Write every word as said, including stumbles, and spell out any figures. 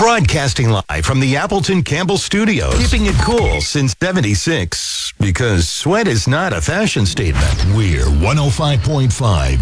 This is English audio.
Broadcasting live from the Appleton Campbell Studios. Keeping it cool since seventy-six. Because sweat is not a fashion statement. We're one oh five point five